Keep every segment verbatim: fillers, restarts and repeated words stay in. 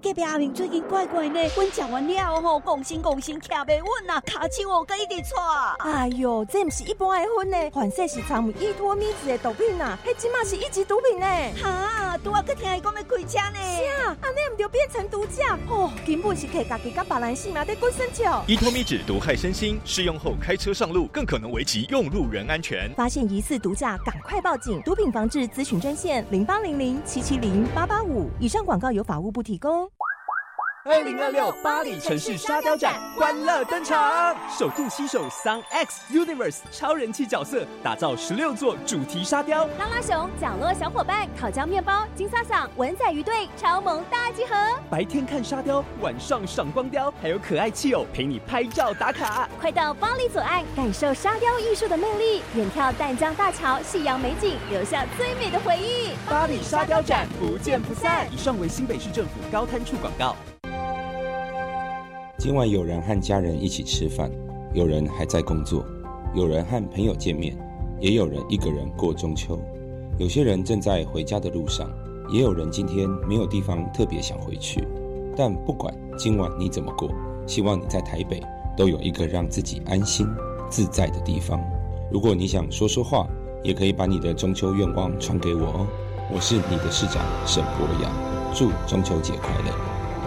隔壁阿明最近怪怪呢，阮食完了吼，讲心讲心徛袂稳啊，骹手哦，佮一直喘。 哎哟，这不是一般的薰呢，反正是掺有依托咪子的毒品啊，迄即马是一级毒品呢。 哈，拄啊，佮听伊讲要开车呢。 是啊，安尼唔就变成毒驾哦，根本是摕家己甲别人性命在滚生笑。 依托咪酯毒害身心，试用后开车上路更可能危及用路人安全。 发现疑似毒驾，赶快报警！毒品防治咨询专线零八零零七七零八八五。以上广告由法务部提供。 二零二六巴黎城市沙雕展欢乐登场，首度携手桑 X Universe 超人气角色，打造十六座主题沙雕。 拉拉熊、角落小伙伴、烤焦面包、金萨桑、文仔鱼队超萌大集合。 白天看沙雕，晚上赏光雕，还有可爱气友陪你拍照打卡。 快到巴黎左岸，感受沙雕艺术的魅力，远眺淡江大桥、夕阳美景，留下最美的回忆。 巴黎沙雕展不见不散。以上为新北市政府高滩处广告。 今晚有人和家人一起吃饭，有人还在工作，有人和朋友见面，也有人一个人过中秋。有些人正在回家的路上，也有人今天没有地方特别想回去。但不管今晚你怎么过，希望你在台北都有一个让自己安心自在的地方。如果你想说说话，也可以把你的中秋愿望传给我哦。我是你的市长沈博阳，祝中秋节快乐。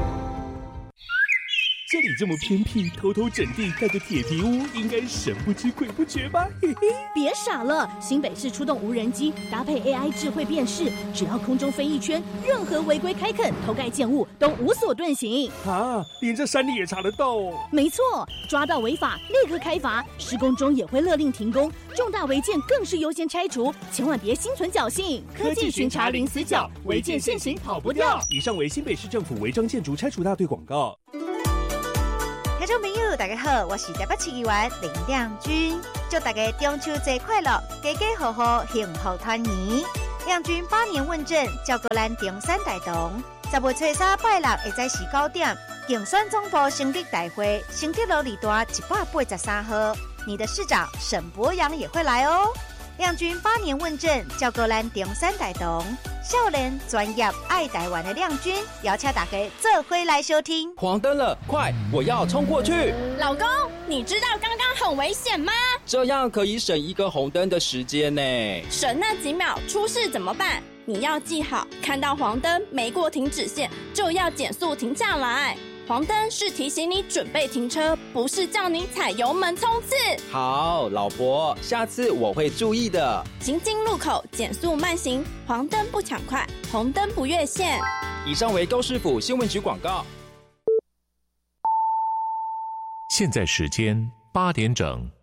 这里这么偏僻，偷偷整地盖个铁皮屋，应该神不知鬼不觉吧？嘿嘿， 别傻了，新北市出动无人机，搭配 A I 智慧辨识，只要空中飞一圈，任何违规开垦、偷盖建物都无所遁形。 啊，连这山里也查得到哦？ 没错，抓到违法立刻开罚，施工中也会勒令停工，重大违建更是优先拆除，千万别心存侥幸。 科技巡查零死角，违建现行跑不掉。以上为新北市政府违章建筑拆除大队广告。 听众朋友大家好，我是台北市议员林亮君，祝大家中秋节快乐，家家户户幸福团圆。亮君百年问政，照顾咱中山大同。十月初三拜六下早时九点，竞选总部成立大会，成绩路二段一百八十三号，你的市长沈博阳也会来哦。亮君八年问政，照顾咱中山大同。少年专业爱台湾的亮君，邀请大家做回来收听。 黄灯了，快！我要冲过去。 老公，你知道刚刚很危险吗？ 这样可以省一个红灯的时间呢。 省那几秒，出事怎么办？你要记好，看到黄灯没过停止线，就要减速停下来。黄灯是提醒你准备停车，不是叫你踩油门冲刺。 好，老婆，下次我会注意的。 行经路口减速慢行，黄灯不抢快，红灯不越线。 以上为高市府新闻局广告。 现在时间八点整。